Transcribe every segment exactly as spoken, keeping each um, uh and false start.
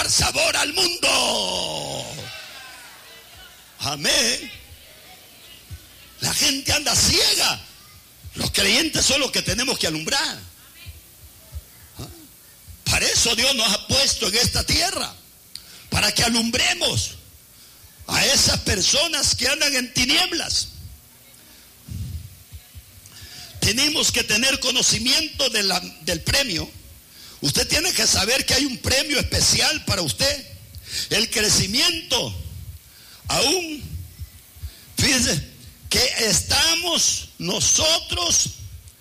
dar sabor al mundo. Amén. La gente anda ciega. Los creyentes son los que tenemos que alumbrar. ¿Ah? Para eso Dios nos ha puesto en esta tierra, para que alumbremos a esas personas que andan en tinieblas. Tenemos que tener conocimiento de la, del premio. Usted tiene que saber que hay un premio especial para usted. El crecimiento, aún, fíjense, que estamos nosotros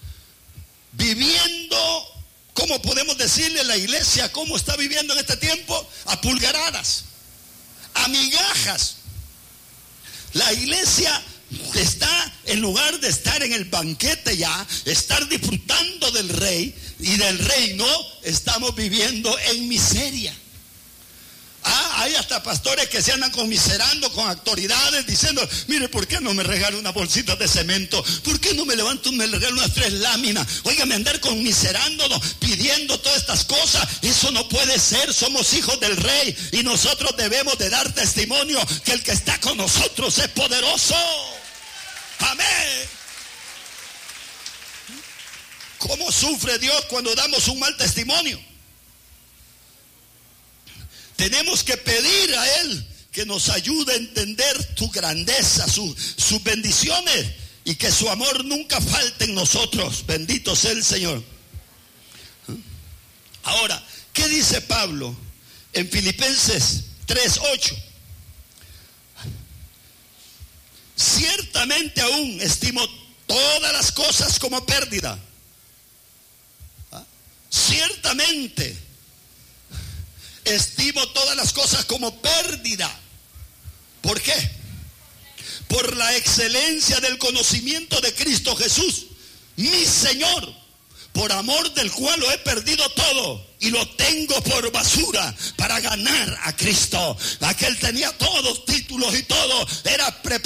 viviendo, ¿cómo podemos decirle a la iglesia cómo está viviendo en este tiempo? A pulgaradas, a migajas. La iglesia está, en lugar de estar en el banquete ya, estar disfrutando del rey y del reino, estamos viviendo en miseria. Ah, hay hasta pastores que se andan conmiserando con autoridades diciendo, mire, ¿por qué no me regala una bolsita de cemento? ¿Por qué no me levanto y me regala unas tres láminas? Óigame, andar conmiserándonos, pidiendo todas estas cosas, eso no puede ser. Somos hijos del rey y nosotros debemos de dar testimonio que el que está con nosotros es poderoso. Amén. ¿Cómo sufre Dios cuando damos un mal testimonio? Tenemos que pedir a Él que nos ayude a entender su grandeza, su, sus bendiciones, y que su amor nunca falte en nosotros. Bendito sea el Señor. Ahora, ¿qué dice Pablo en Filipenses tres ocho? Ciertamente aún estimo todas las cosas como pérdida. ¿Ah? Ciertamente estimo todas las cosas como pérdida. ¿Por qué? Por la excelencia del conocimiento de Cristo Jesús, mi Señor, por amor del cual lo he perdido todo y lo tengo por basura para ganar a Cristo. Aquel tenía todos títulos y todo, era preparado